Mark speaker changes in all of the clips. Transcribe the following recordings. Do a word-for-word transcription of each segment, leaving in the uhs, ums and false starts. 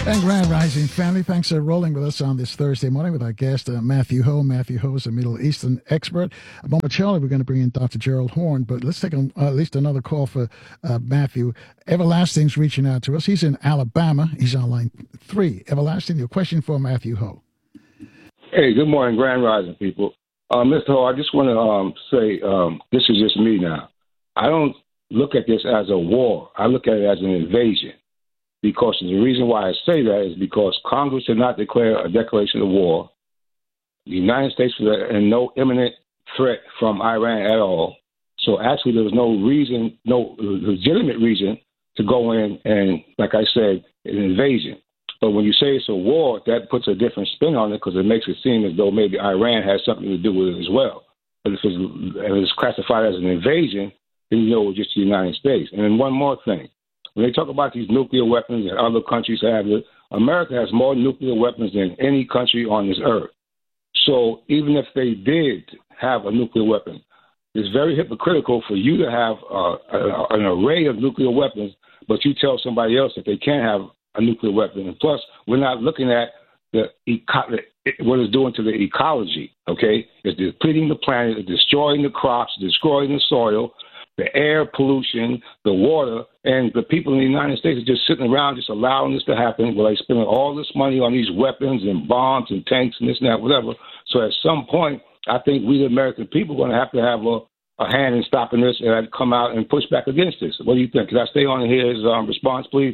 Speaker 1: And Grand Rising family, thanks for rolling with us on this Thursday morning with our guest, uh, Matthew Hoh. Matthew Hoh is a Middle Eastern expert. Momentarily, we're going to bring in Doctor Gerald Horne, but let's take a, uh, at least another call for uh, Matthew. Everlasting's reaching out to us. He's in Alabama. He's on line three. Everlasting, your question for Matthew Hoh.
Speaker 2: Hey, good morning, Grand Rising people. Uh, Mister Hoh, I just want to um, say um, this is just me now. I don't look at this as a war. I look at it as an invasion. Because the reason why I say that is because Congress did not declare a declaration of war. The United States was in no imminent threat from Iran at all. So actually there was no reason, no legitimate reason to go in and, like I said, an invasion. But when you say it's a war, that puts a different spin on it because it makes it seem as though maybe Iran has something to do with it as well. But if it's, if it's classified as an invasion, then you know it was just the United States. And then one more thing. When they talk about these nuclear weapons and other countries have it, America has more nuclear weapons than any country on this earth. So even if they did have a nuclear weapon, it's very hypocritical for you to have uh, a, an array of nuclear weapons, but you tell somebody else that they can't have a nuclear weapon. And plus, we're not looking at the eco- what it's doing to the ecology, okay? It's depleting the planet, it's destroying the crops, destroying the soil, the air pollution, the water, and the people in the United States are just sitting around just allowing this to happen while they spending all this money on these weapons and bombs and tanks and this and that, whatever. So at some point, I think we, the American people, are going to have to have a, a hand in stopping this and come out and push back against this. What do you think? Can I stay on and hear his um, response, please?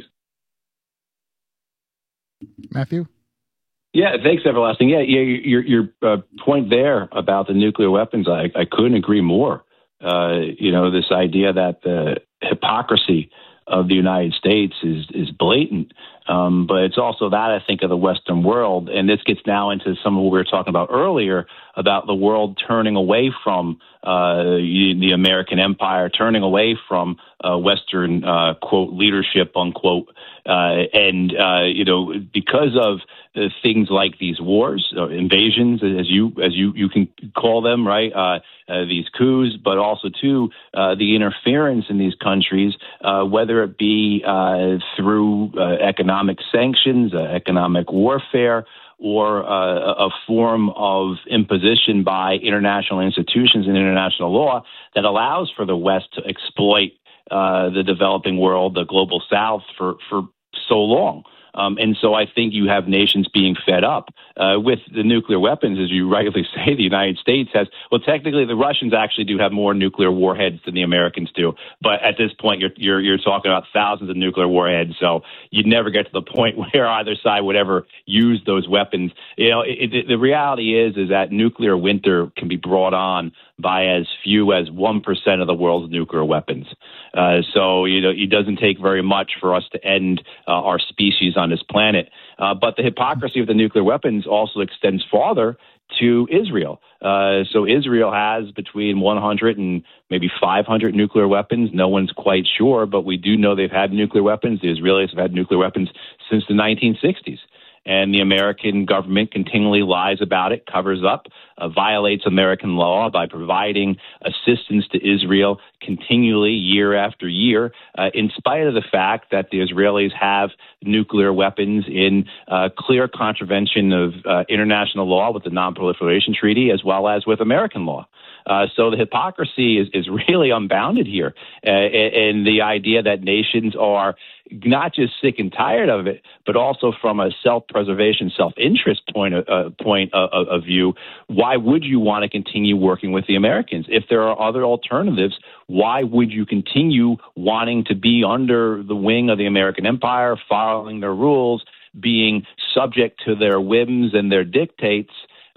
Speaker 1: Matthew?
Speaker 3: Yeah, thanks, Everlasting. Yeah, yeah your, your uh, point there about the nuclear weapons, I, I couldn't agree more. Uh, you know, this idea that the hypocrisy of the United States is is blatant, um, but it's also that, I think, of the Western world. And this gets now into some of what we were talking about earlier about the world turning away from uh, the American empire, turning away from uh, Western, uh, quote, leadership, unquote. Uh, and, uh, you know, because of uh, things like these wars, uh, invasions, as you as you, you can call them, right, uh, uh, these coups, but also, too, uh, the interference in these countries, uh, whether it be uh, through uh, economic sanctions, uh, economic warfare, or uh, a form of imposition by international institutions and international law that allows for the West to exploit uh, the developing world, the global South, for, for so long. Um, and so I think you have nations being fed up uh, with the nuclear weapons, as you rightly say. The United States has, well, technically the Russians actually do have more nuclear warheads than the Americans do. But at this point, you're you're, you're talking about thousands of nuclear warheads. So you'd never get to the point where either side would ever use those weapons. You know, it, it, the reality is is that nuclear winter can be brought on by as few as one percent of the world's nuclear weapons. Uh, so, you know, it doesn't take very much for us to end uh, our species on this planet. Uh, but the hypocrisy of the nuclear weapons also extends farther to Israel. Uh, so Israel has between one hundred and maybe five hundred nuclear weapons. No one's quite sure, but we do know they've had nuclear weapons. The Israelis have had nuclear weapons since the nineteen sixties. And the American government continually lies about it, covers up, uh, violates American law by providing assistance to Israel continually year after year, uh, in spite of the fact that the Israelis have nuclear weapons in uh, clear contravention of uh, international law with the Non-Proliferation Treaty, as well as with American law. Uh, so the hypocrisy is, is really unbounded here. Uh, and the idea that nations are not just sick and tired of it, but also from a self-preservation, self-interest point of, uh, point of, of view, why would you want to continue working with the Americans? If there are other alternatives, why would you continue wanting to be under the wing of the American empire, following their rules, being subject to their whims and their dictates,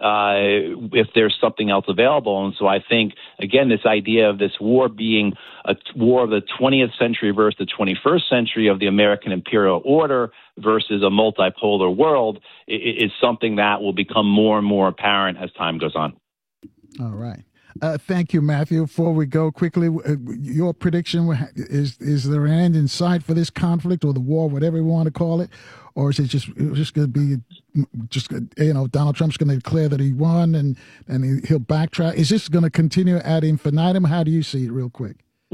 Speaker 3: Uh, if there's something else available? And so I think, again, this idea of this war being a war of the twentieth century versus the twenty-first century of the American imperial order versus a multipolar world is something that will become more and more apparent as time goes on.
Speaker 1: All right. Uh, thank you, Matthew. Before we go quickly, uh, your prediction, is is there an end in sight for this conflict or the war, whatever you want to call it? Or is it just just going to be, just you know, Donald Trump's going to declare that he won and, and he, he'll backtrack? Is this going to continue ad infinitum? How do you see it real quick?
Speaker 3: Well,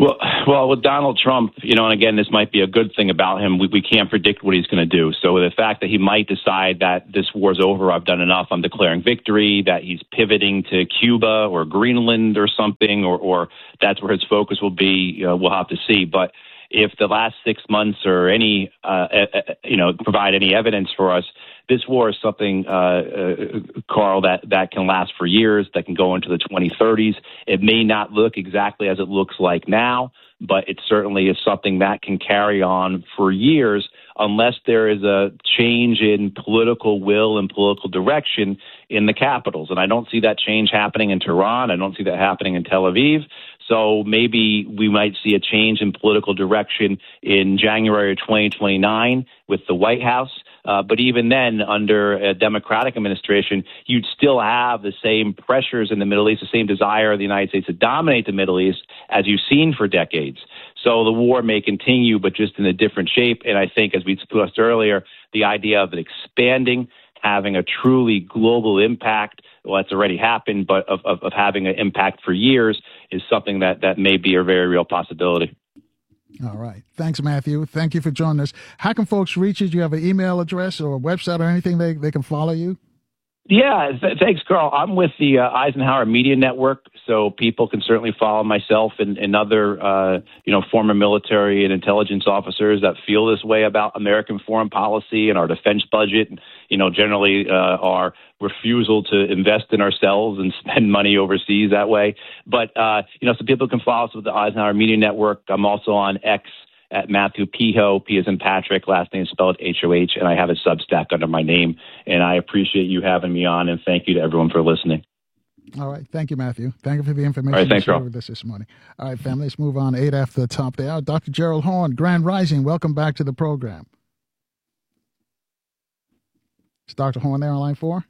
Speaker 3: Well, with Donald Trump, you know, and again, this might be a good thing about him. We, we can't predict what he's going to do. So the fact that he might decide that this war's over, I've done enough, I'm declaring victory, that he's pivoting to Cuba or Greenland or something, or, or that's where his focus will be, uh, we'll have to see. But if the last six months or any, uh, uh, you know, provide any evidence for us, this war is something, uh, uh, Carl, that, that can last for years, that can go into the twenty thirties. It may not look exactly as it looks like now, but it certainly is something that can carry on for years unless there is a change in political will and political direction in the capitals. And I don't see that change happening in Tehran. I don't see that happening in Tel Aviv. So maybe we might see a change in political direction in January of twenty twenty-nine with the White House. Uh, but even then, under a Democratic administration, you'd still have the same pressures in the Middle East, the same desire of the United States to dominate the Middle East as you've seen for decades. So the war may continue, but just in a different shape. And I think, as we discussed earlier, the idea of it expanding, having a truly global impact, well, that's already happened, but of, of, of having an impact for years is something that, that may be a very real possibility.
Speaker 1: All right. Thanks, Matthew. Thank you for joining us. How can folks reach you? Do you have an email address or a website or anything they, they can follow you?
Speaker 3: Yeah, th- thanks, Carl. I'm with the uh, Eisenhower Media Network, so people can certainly follow myself and, and other, uh, you know, former military and intelligence officers that feel this way about American foreign policy and our defense budget. You know, generally uh, our refusal to invest in ourselves and spend money overseas that way. But uh, you know, so people can follow us with the Eisenhower Media Network. I'm also on X at Matthew Piho, P as in Patrick, last name spelled H O H, and I have a Substack under my name. And I appreciate you having me on, and thank you to everyone for listening.
Speaker 1: All right. Thank you, Matthew. Thank you for the information
Speaker 3: All right, thanks,
Speaker 1: you shared
Speaker 3: Rob.
Speaker 1: with us this morning. All right, family, let's move on. Eight after the top of the hour. Doctor Gerald Horne, Grand Rising, welcome back to the program. Is Doctor Horne there on line four?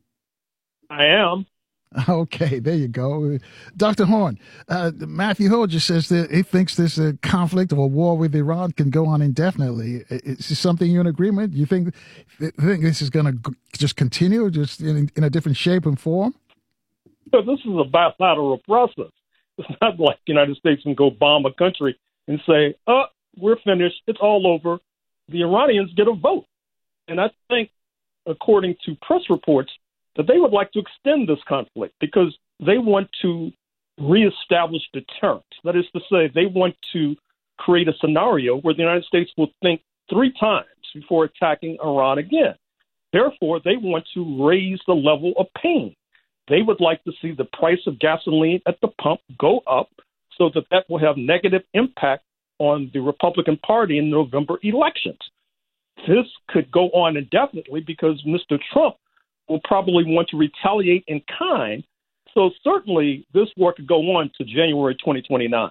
Speaker 4: I am.
Speaker 1: Okay, there you go. Doctor Horne, uh, Matthew Ho just says that he thinks this uh, conflict or war with Iran can go on indefinitely. Is this something you're in agreement? You think, think this is going to just continue, just in, in a different shape and form?
Speaker 4: So this is a bilateral process. It's not like the United States can go bomb a country and say, oh, we're finished, it's all over. The Iranians get a vote. And I think, according to press reports, that they would like to extend this conflict because they want to reestablish deterrence. That is to say, they want to create a scenario where the United States will think three times before attacking Iran again. Therefore, they want to raise the level of pain. They would like to see the price of gasoline at the pump go up so that that will have negative impact on the Republican Party in November elections. This could go on indefinitely because Mister Trump will probably want to retaliate in kind. So certainly this war could go on to January twenty twenty-nine.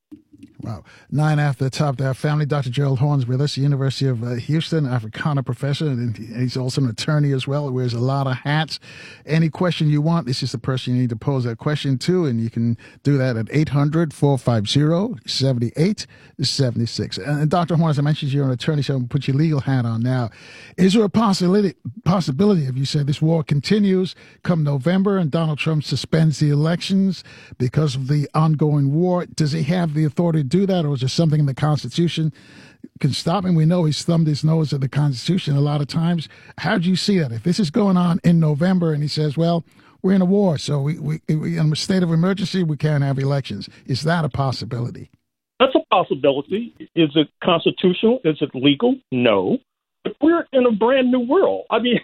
Speaker 1: Wow. Nine after the top of our family. Doctor Gerald Horne's with us, University of uh, Houston, Africana professor, and he's also an attorney as well. He wears a lot of hats. Any question you want, this is the person you need to pose that question to, and you can do that at eight hundred, four five zero, seven eight seven six. And, and Doctor Horne, as I mentioned, you're an attorney, so I'm going to put your legal hat on now. Is there a possibility, possibility if you say this war continues come November and Donald Trump suspends the elections because of the ongoing war? Does he have the authority to do that, or is there something in the Constitution can stop him? We know he's thumbed his nose at the Constitution a lot of times. How do you see that? If this is going on in November and he says, well, we're in a war, so we, we, we in a state of emergency, we can't have elections. Is that a possibility?
Speaker 4: That's a possibility. Is it constitutional? Is it legal? No. But we're in a brand new world. I mean,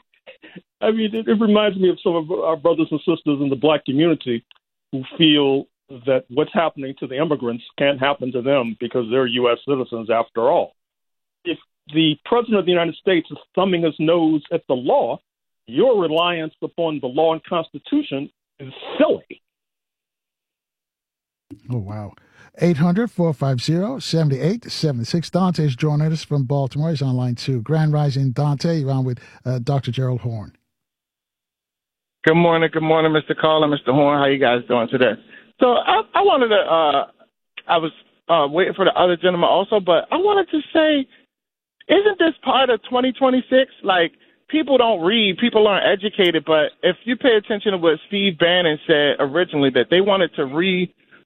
Speaker 4: I mean, it, it reminds me of some of our brothers and sisters in the black community who feel that what's happening to the immigrants can't happen to them because they're U S citizens after all. If the president of the United States is thumbing his nose at the law, your reliance upon the law and Constitution is silly.
Speaker 1: Oh, wow. eight hundred, four five zero, seven eight seven six. Dante's joining us from Baltimore. He's on line two. Grand Rising, Dante. You're on with uh, Doctor Gerald Horne.
Speaker 5: Good morning. Good morning, Mister Carl and Mister Horne. How you guys doing today? So I, I wanted to, uh, I was uh, waiting for the other gentleman also, but I wanted to say, isn't this part of twenty twenty-six? Like, people don't read, people aren't educated, but if you pay attention to what Steve Bannon said originally, that they wanted to re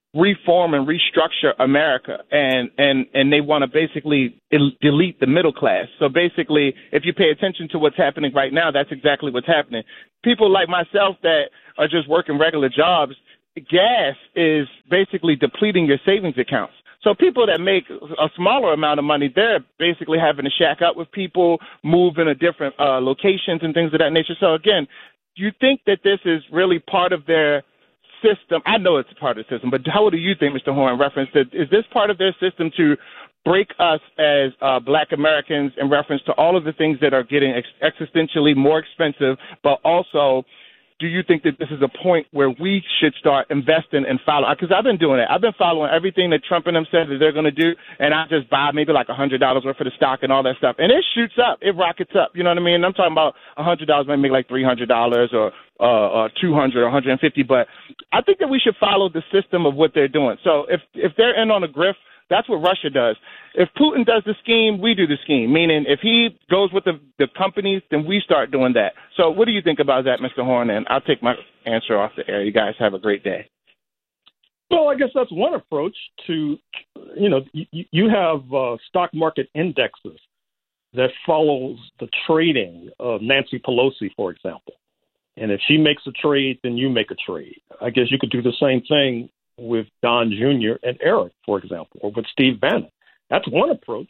Speaker 5: reform and restructure America, and and and they want to basically el- delete the middle class. So basically, if you pay attention to what's happening right now, that's exactly what's happening. People like myself that are just working regular jobs, gas is basically depleting your savings accounts. So people that make a smaller amount of money, they're basically having to shack up with people, move into different uh, locations and things of that nature. So again, do you think that this is really part of their system? I know it's part of the system, but how do you think, Mister Horn, in reference to, is this part of their system to break us as uh, Black Americans in reference to all of the things that are getting ex- existentially more expensive, but also do you think that this is a point where we should start investing and following? Because I've been doing it. I've been following everything that Trump and them said that they're going to do, and I just buy maybe like one hundred dollars worth of the stock and all that stuff. And it shoots up. It rockets up. You know what I mean? I'm talking about one hundred dollars might make like three hundred dollars or uh, or two hundred dollars or one hundred fifty dollars. But I think that we should follow the system of what they're doing. So if if they're in on a grift, that's what Russia does. If Putin does the scheme, we do the scheme, meaning if he goes with the, the companies, then we start doing that. So what do you think about that, Mister Horn? And I'll take my answer off the air. You guys have a great day.
Speaker 4: Well, I guess that's one approach to, you know, you, you have uh, stock market indexes that follows the trading of Nancy Pelosi, for example. And if she makes a trade, then you make a trade. I guess you could do the same thing with Don Junior and Eric, for example, or with Steve Bannon. That's one approach.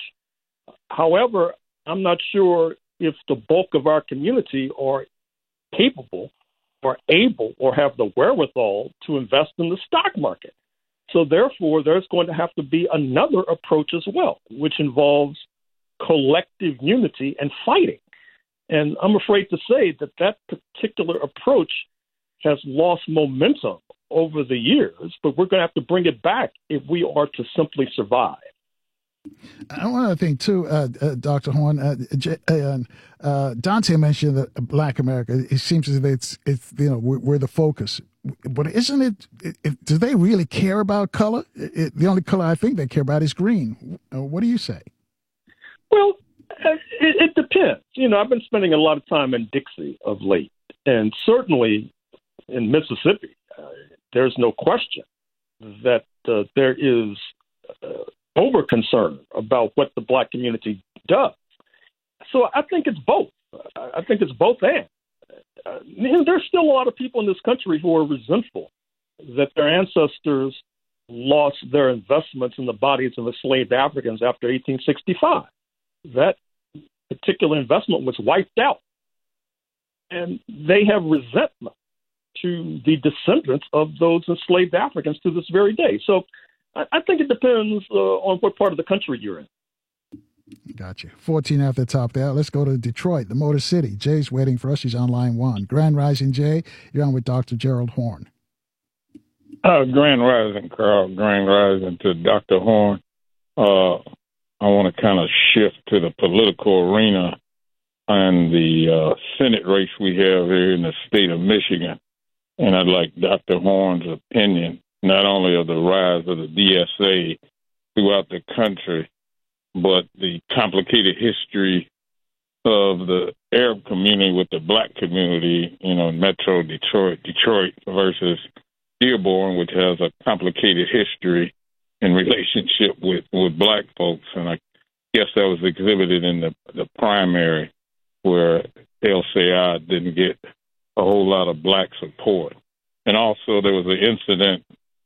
Speaker 4: However, I'm not sure if the bulk of our community are capable or able or have the wherewithal to invest in the stock market. So therefore, there's going to have to be another approach as well, which involves collective unity and fighting. And I'm afraid to say that that particular approach has lost momentum over the years, but we're going to have to bring it back if we are to simply survive.
Speaker 1: And one other thing, too, uh, uh, Doctor Horn, uh, J- uh, uh, Dante mentioned that Black America, it seems as if it's, it's you know, we're, we're the focus. But isn't it, it, it, do they really care about color? It, the only color I think they care about is green. Uh, what do you say?
Speaker 4: Well, it, it depends. You know, I've been spending a lot of time in Dixie of late, and certainly in Mississippi, uh, there's no question that uh, there is uh, over concern about what the Black community does. So I think it's both. I think it's both and. Uh, and there's still a lot of people in this country who are resentful that their ancestors lost their investments in the bodies of enslaved Africans after eighteen sixty-five. That particular investment was wiped out. And they have resentment to the descendants of those enslaved Africans to this very day. So I, I think it depends uh, on what part of the country you're in.
Speaker 1: Gotcha. fourteen after the top there. Let's go to Detroit, the Motor City. Jay's waiting for us. He's on line one. Grand Rising, Jay. You're on with Doctor Gerald Horn.
Speaker 6: Uh, Grand Rising, Carl. Grand Rising to Doctor Horn. Uh, I want to kind of shift to the political arena and the uh, Senate race we have here in the state of Michigan. And I'd like Doctor Horn's opinion, not only of the rise of the D S A throughout the country, but the complicated history of the Arab community with the Black community, you know, Metro Detroit, Detroit versus Dearborn, which has a complicated history in relationship with, with Black folks. And I guess that was exhibited in the, the primary where L C I didn't get a whole lot of Black support. And also there was an incident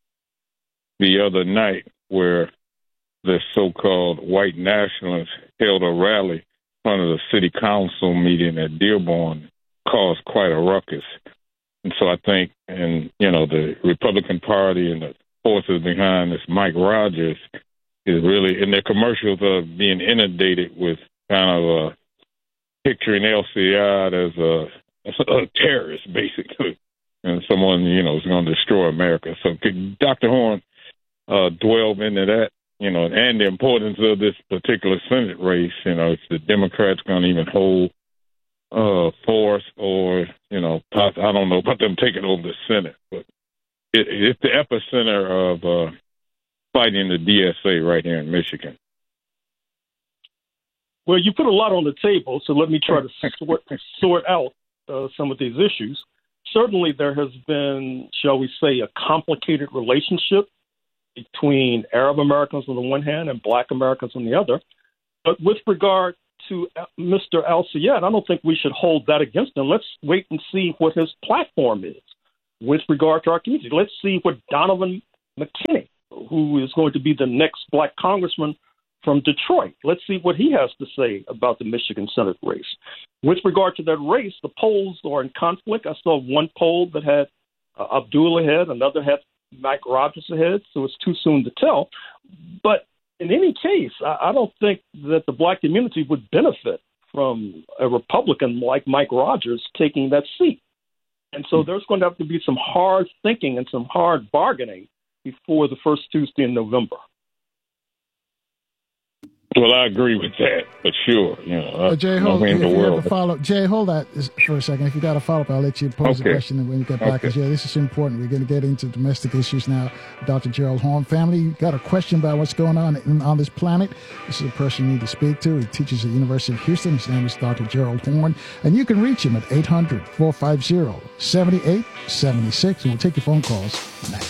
Speaker 6: the other night where the so-called white nationalists held a rally in front of the city council meeting at Dearborn, caused quite a ruckus. And so I think, and you know, the Republican Party and the forces behind this Mike Rogers is really, and their commercials are being inundated with kind of uh, picturing L C I as a, as a terrorist, basically, and someone, you know, is going to destroy America. So could Doctor Horn uh, dwell into that? You know, and the importance of this particular Senate race, you know, if the Democrats going to even hold uh, force or, you know, I don't know about them taking over the Senate, but it, it's the epicenter of uh, fighting the D S A right here in Michigan.
Speaker 4: Well, you put a lot on the table, so let me try to sort, sort out uh, some of these issues. Certainly there has been, shall we say, a complicated relationship between Arab Americans on the one hand and Black Americans on the other. But with regard to Mister Al-Sayed, I don't think we should hold that against him. Let's wait and see what his platform is with regard to our community. Let's see what Donovan McKinney, who is going to be the next Black congressman from Detroit, let's see what he has to say about the Michigan Senate race. With regard to that race, the polls are in conflict. I saw one poll that had uh, Abdul ahead, another had Mike Rogers ahead, so it's too soon to tell. But in any case, I, I don't think that the Black community would benefit from a Republican like Mike Rogers taking that seat. And so there's going to have to be some hard thinking and some hard bargaining before the first Tuesday in November.
Speaker 6: Well, I agree with that for sure. You know,
Speaker 1: uh, Jay, hold, if
Speaker 6: the
Speaker 1: you
Speaker 6: world.
Speaker 1: have a follow, Jay, hold that for a second. If you got a follow up, I'll let you pose
Speaker 6: okay.
Speaker 1: a question when you get back. Because
Speaker 6: okay.
Speaker 1: yeah, this is important. We're going to get into domestic issues now. Doctor Gerald Horne, family, you got a question about what's going on in, on this planet? This is a person you need to speak to. He teaches at the University of Houston. His name is Doctor Gerald Horne, and you can reach him at eight hundred, four five zero, seven eight seven six. And we'll take your phone calls now.